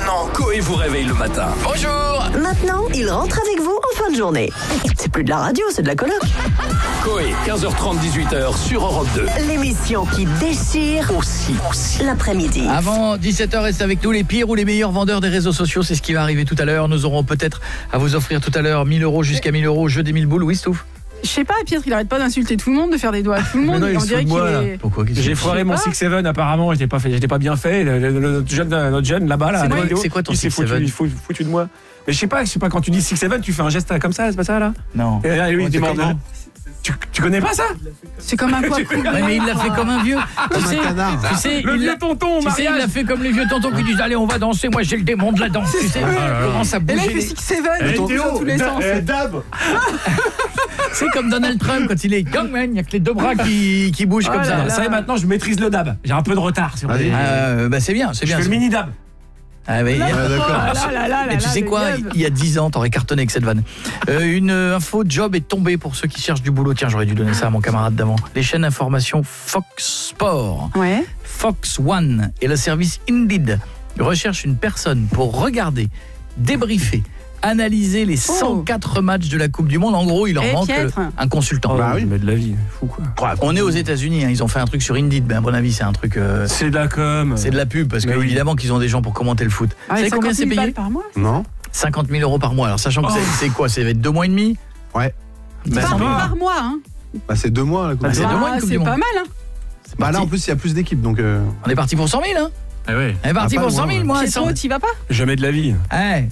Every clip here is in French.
Maintenant, Coé vous réveille le matin. Bonjour. Maintenant, il rentre avec vous en fin de journée. C'est plus de la radio, c'est de la coloc. Coé, 15h30, 18h sur Europe 2. L'émission qui déchire aussi l'après-midi. Avant 17h, reste avec nous les pires ou les meilleurs vendeurs des réseaux sociaux. C'est ce qui va arriver tout à l'heure. Nous aurons peut-être à vous offrir tout à l'heure 1000 € jusqu'à 1000 €, jeu des 1000 boules. Oui, Stouff. Je sais pas, Pietre, il arrête pas d'insulter tout le monde, de faire des doigts à tout le monde. non, il on se dirait fout de qu'il moi, est... Pourquoi J'ai foiré mon 6-7 apparemment, j'étais pas bien fait. Notre jeune là-bas, là, c'est quoi ton il s'est 6-7? foutu de moi. Mais je sais pas, quand tu dis 6-7, tu fais un geste comme ça, c'est pas ça là? Non. Et là, lui, il demande. Tu connais pas ça? C'est comme un quoi. Ouais, mais il l'a fait comme un vieux. Tu sais, Le vieux tonton, tu sais, il l'a fait comme les vieux tontons qui disent allez, on va danser. Moi, j'ai le démon de la danse. Tu sais, comment ça Et là, bouge. il fait 6-7 dans tous les sens. Dab. C'est comme Donald Trump quand il est young man, il n'y a que les deux bras qui bougent comme ça. Ça y est, maintenant, je maîtrise le dab. J'ai un peu de retard sur les... Bah c'est bien, c'est Je bien. fais le mini dab. Ah oui, et tu sais quoi, il y a 10 ans, t'aurais cartonné avec cette vanne. Une info job est tombée pour ceux qui cherchent du boulot. Tiens, j'aurais dû donner ça à mon camarade d'avant. Les chaînes d'information Fox Sport, Ouais. Fox One et le service Indeed recherchent une personne pour regarder, débriefer, analyser les 104 matchs de la Coupe du Monde. En gros, il leur manque un consultant. Bah oui, mais de la vie, fou quoi. On est aux États-Unis, hein, ils ont fait un truc sur Indeed, mais à mon avis, c'est un truc. C'est de la com. C'est de la pub, parce que oui. Évidemment qu'ils ont des gens pour commenter le foot. Ah, Vous savez combien c'est payé par mois? Non. 50 000 € par mois. Alors, sachant que c'est quoi? Ça va être 2 mois et demi? Ouais. Par mois, hein. Bah c'est 2 mois la Coupe du c'est Monde. 2 mois une Coupe du C'est Monde. pas mal, hein. Bah là en plus il y a plus d'équipes donc On est parti pour 100 000, hein? Ah ouais. On est parti pas pour loin, 100 000, ouais. moi. Pietro, t'y vas pas? Jamais de la vie. Ouais.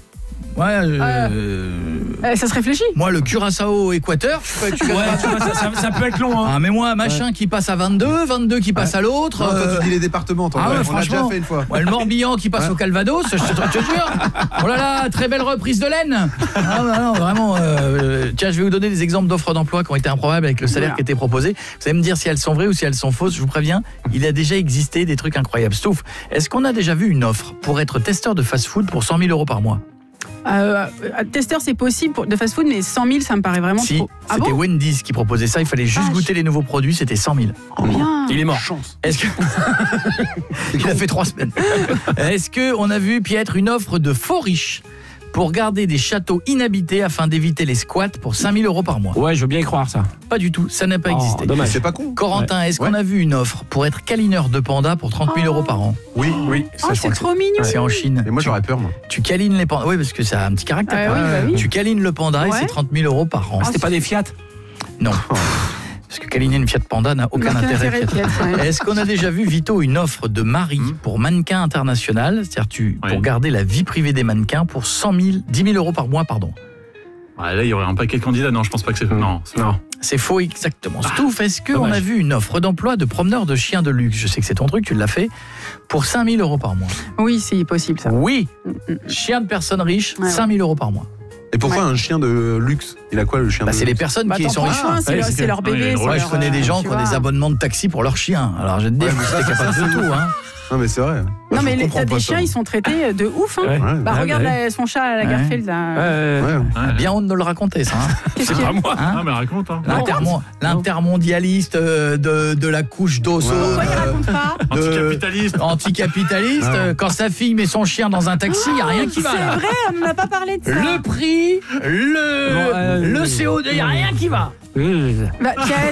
Ça se réfléchit. Moi, le Curaçao Équateur, tu Ça peut être long, hein. Ah, mais moi, machin qui passe à 22 qui passe à l'autre. Non, toi tu dis les départements, toi. Ah ouais, On l'a franchement. déjà fait une fois. Ouais, le Morbihan qui passe au Calvados, je te jure. Oh là là, très belle reprise de laine. Ah non, vraiment. Tiens, je vais vous donner des exemples d'offres d'emploi qui ont été improbables avec le salaire qui était proposé. Vous allez me dire si elles sont vraies ou si elles sont fausses. Je vous préviens, il a déjà existé des trucs incroyables. Stouff, est-ce qu'on a déjà vu une offre pour être testeur de fast-food pour 100 000 € par mois? Testeur, c'est possible de fast-food, mais 100 000, ça me paraît vraiment Si, trop. Ah c'était bon? Wendy's qui proposait ça. Il fallait juste goûter les nouveaux produits. C'était 100 000. Oh, bien. Il est mort. Est-ce que il a fait 3 semaines. Est-ce que on a vu Pietre une offre de faux riches pour garder des châteaux inhabités afin d'éviter les squats pour 5 000 € par mois? Ouais, je veux bien y croire ça. Pas du tout, ça n'a pas existé. Dommage. C'est pas con. Corentin, est-ce qu'on a vu une offre pour être câlineur de panda pour 30 000 € par an? Oui. Oh, c'est trop mignon. C'est en Chine. Et moi j'aurais peur moi. Tu câlines les pandas. Oui, parce que ça a un petit caractère. Oui, bah oui. Tu câlines le panda et Ouais. c'est 30 000 € par an. C'était pas des Fiat? Non. Parce que câliner une Fiat Panda n'a aucun intérêt. Pietre. ouais. Est-ce qu'on a déjà vu, Vito, une offre de mari pour mannequin international, c'est-à-dire pour garder la vie privée des mannequins pour 10 000 € par mois, pardon? Ah, là, il y aurait un paquet de candidats. Non, je pense pas que c'est... Non. C'est faux, exactement. Stouff, est-ce qu'on a vu une offre d'emploi de promeneur de chiens de luxe? Je sais que c'est ton truc, tu l'as fait, pour 5 000 € par mois. Oui, c'est possible, ça. Oui, chien de personnes riches, 5 000 € par mois. Et pourquoi un chien de luxe? Il a quoi le chien de C'est luxe? les personnes qui sont riches. C'est leur bébé. Moi, je connais des gens qui ont des abonnements de taxi pour leurs chiens. Alors, je vais te dire que c'était capable de tout, hein. Non mais c'est vrai. Non, mais je comprends t'as pas des ça. chiens, ils sont traités de ouf, hein. Bah, regarde son chat à la Garfield, là. Ouais. Bien honte de le raconter, ça. Hein. Qu'est-ce qu'il y a? moi. Hein? Non, mais raconte. Hein. L'intermondialiste de la couche d'osso. Pourquoi il raconte pas? Anticapitaliste. Anticapitaliste. Quand sa fille met son chien dans un taxi, il n'y a rien qui va. C'est là. vrai, on n'en a pas parlé de ça. Le prix, le CO2, il n'y a rien qui va. Bah,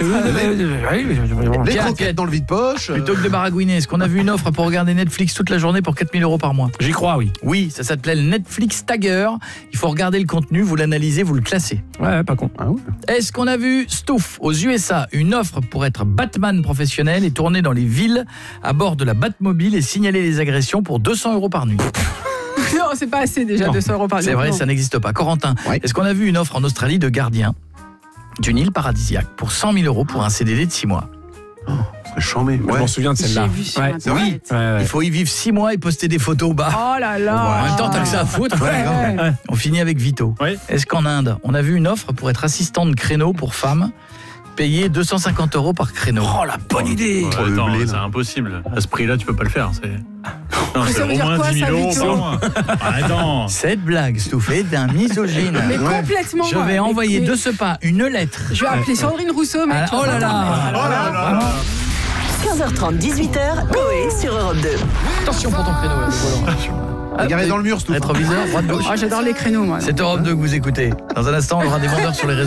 Les Pierre, croquettes dans le vide-poche. Plutôt que de baragouiner, est-ce qu'on a vu une offre pour regarder Netflix toute la journée pour 4 000 € par mois? J'y crois, oui. Oui, ça s'appelle Netflix Tagger. Il faut regarder le contenu, vous l'analysez, vous le classez. Ouais, pas con. Ah ouais. Est-ce qu'on a vu, Stouff, aux USA, une offre pour être Batman professionnel et tourner dans les villes à bord de la Batmobile et signaler les agressions pour 200 € par nuit? Non, c'est pas assez déjà, 200 € par jour. C'est vrai, Non. ça n'existe pas. Corentin, Ouais. est-ce qu'on a vu une offre en Australie de gardien d'une île paradisiaque pour 100 000 € pour un CDD de 6 mois? C'est chambé. Je m'en souviens de celle-là. J'ai vu sur Ouais. Internet. Il faut y vivre 6 mois et poster des photos bas. Oh là là. En même temps, t'as que ça à foutre. Ouais. On finit avec Vito. Oui. Est-ce qu'en Inde, on a vu une offre pour être assistant de créneau pour femmes, payée 250 € par créneau? Oh, la bonne idée. Pour le Attends, blé, c'est là. impossible. À ce prix-là, tu peux pas le faire. Non, Mais c'est ça veut au dire moins quoi, 10 ça, 000 € Vito par mois. Attends. Cette blague, Stouffé, d'un misogyne. Mais complètement. Je vais envoyer mais- de ce pas une lettre. Je vais appeler Sandrine Rousseau, mec. Oh là là. 15h30, 18h, Coé sur Europe 2. Attention pour ton créneau. Là, Garé dans le mur, ce tout. Rétroviseur, droite, gauche. Oh, j'adore les créneaux, moi. C'est Europe 2 que vous écoutez. Dans un instant, on aura des vendeurs sur les réseaux.